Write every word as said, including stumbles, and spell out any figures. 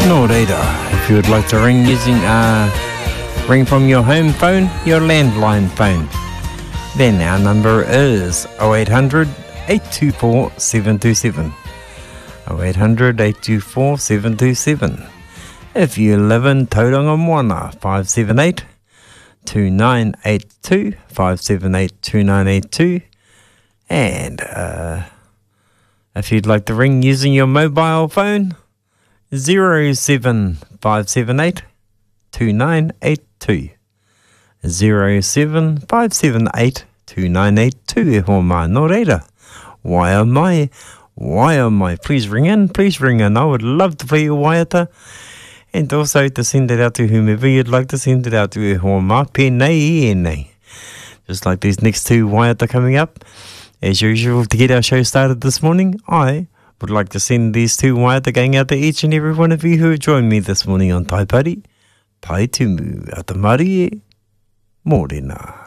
No data. If you would like to ring using uh, ring from your home phone, your landline phone, then our number is oh eight hundred, eight two four, seven two seven. oh eight hundred, eight two four, seven two seven. If you live in Tauranga Moana, five seven eight, two nine eight two, five seven eight, two nine eight two. And uh, if you'd like to ring using your mobile phone, zero seven five seven eight, two nine eight two. zero seven five seven eight, two nine eight two. E ho mā no reira. Why am I? Why am I? Please ring in, please ring in. I would love to play your waiata. And also to send it out to whomever you'd like to send it out to. E ho mā pēnei e nei. Just like these next two waiata coming up. As usual, to get our show started this morning, I would like to send these two waiata going out to each and every one of you who have joined me this morning on Tai Pari, Tai Tumu, Ata Mari e, Mōrena.